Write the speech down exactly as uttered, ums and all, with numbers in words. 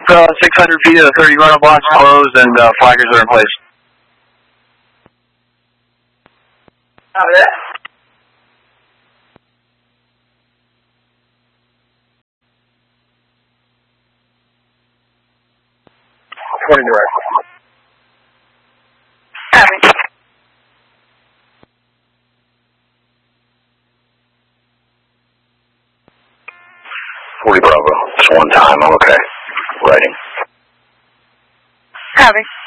with uh, six hundred feet of the thirty runner blocks closed and uh, flaggers are in place. Oh, yeah. twenty direct. Copy. forty Bravo. Just one time. I'm okay. Writing. Copy.